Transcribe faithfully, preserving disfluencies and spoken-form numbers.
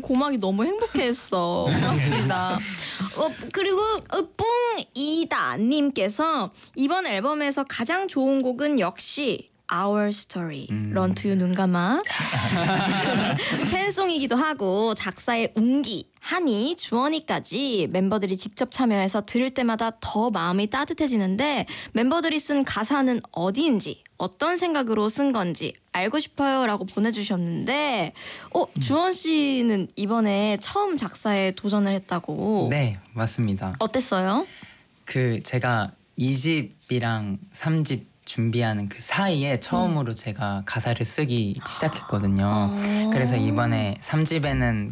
고막이 너무 행복해했어. 고맙습니다. 어, 그리고 뿡이다님께서 이번 앨범에서 가장 좋은 곡은 역시 Our Story, 음. Run to You 눈 감아. 팬송이기도 하고 작사의 웅기, 한이, 주원이까지 멤버들이 직접 참여해서 들을 때마다 더 마음이 따뜻해지는데 멤버들이 쓴 가사는 어디인지 어떤 생각으로 쓴 건지 알고 싶어요 라고 보내주셨는데 어, 주원 씨는 이번에 처음 작사에 도전을 했다고. 네, 맞습니다. 어땠어요? 그 제가 이 집이랑 삼 집 준비하는 그 사이에 처음으로 음. 제가 가사를 쓰기 시작했거든요. 그래서 이번에 삼 집에는